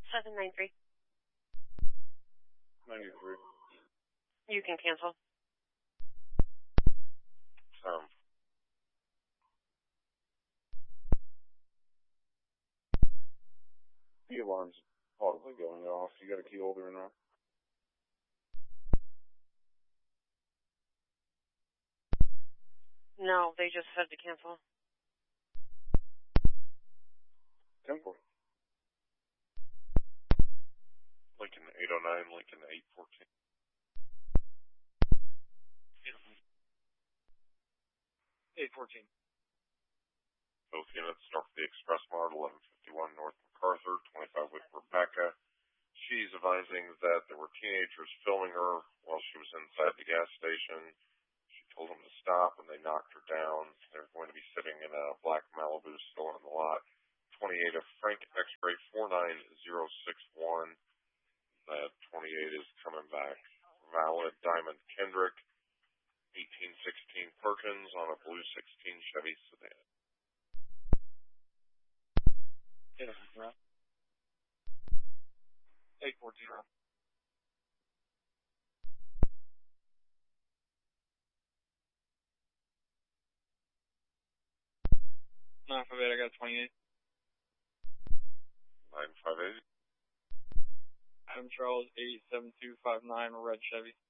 793. 93. You can cancel. The alarm's audibly going off. You got a key holder in there? No, they just said to cancel. 10-4. Lincoln 809, Lincoln 814. 814. Both units start for the Express Mart, 1151 North MacArthur, 25 with Rebecca. She's advising that there were teenagers filming her while she was inside the gas station. She told them to stop, and they knocked her down. They're going to be sitting in a black Malibu still in the lot. 28 of Frank X-Ray 49061. That 28 is coming back valid. Diamond Kendrick, 1816 Perkins on a blue 16 Chevy sedan. 814. 958, I got 28. 958. Adam Charles 87259, red Chevy.